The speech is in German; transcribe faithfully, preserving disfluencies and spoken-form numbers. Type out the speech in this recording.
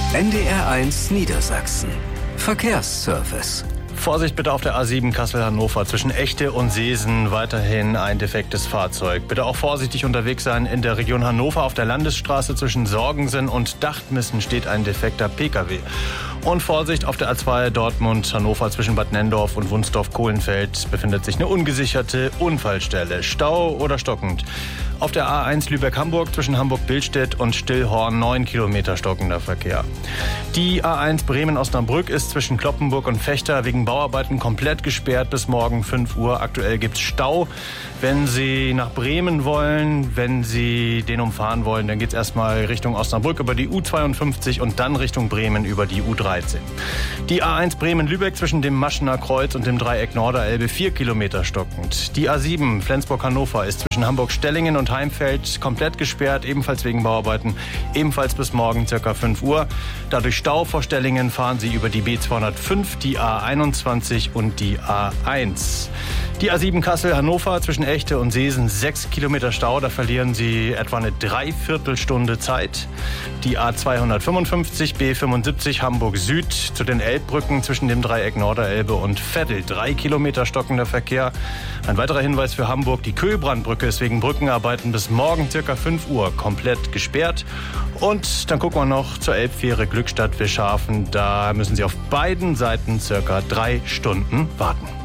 N D R eins Niedersachsen. Verkehrsservice. Vorsicht bitte auf der A sieben Kassel-Hannover zwischen Echte und Seesen, weiterhin ein defektes Fahrzeug. Bitte auch vorsichtig unterwegs sein in der Region Hannover. Auf der Landesstraße zwischen Sorgensen und Dachtmissen steht ein defekter Pkw. Und Vorsicht auf der A zwei Dortmund-Hannover zwischen Bad Nenndorf und Wunsdorf-Kohlenfeld befindet sich eine ungesicherte Unfallstelle. Stau oder stockend. Auf der A eins Lübeck-Hamburg zwischen Hamburg-Billstedt und Stillhorn neun Kilometer stockender Verkehr. Die A eins Bremen-Osnabrück ist zwischen Kloppenburg und Vechta wegen Bauarbeiten komplett gesperrt bis morgen fünf Uhr. Aktuell gibt es Stau. Wenn Sie nach Bremen wollen, wenn Sie den umfahren wollen, dann geht es erstmal Richtung Osnabrück über die U zweiundfünfzig und dann Richtung Bremen über die U dreizehn. Die A eins Bremen-Lübeck zwischen dem Maschener Kreuz und dem Dreieck Norderelbe vier Kilometer stockend. Die A sieben Flensburg-Hannover ist zwischen Hamburg-Stellingen und Heimfeld komplett gesperrt, ebenfalls wegen Bauarbeiten, ebenfalls bis morgen ca. fünf Uhr. Dadurch Stau vor Stellingen fahren Sie über die B zweihundertfünf, die A einundzwanzig und die A eins. Die A sieben Kassel-Hannover zwischen Echte und Seesen sechs Kilometer Stau, da verlieren Sie etwa eine Dreiviertelstunde Zeit. Die A zweihundertfünfundfünfzig, B fünfundsiebzig Hamburg Süd zu den Elbbrücken zwischen dem Dreieck Norderelbe und Veddel, drei Kilometer stockender Verkehr. Ein weiterer Hinweis für Hamburg, die Köhlbrandbrücke ist wegen Brückenarbeiten bis morgen ca. fünf Uhr komplett gesperrt. Und dann gucken wir noch zur Elbfähre Glückstadt-Wischhafen. Da müssen Sie auf beiden Seiten ca. drei Stunden warten.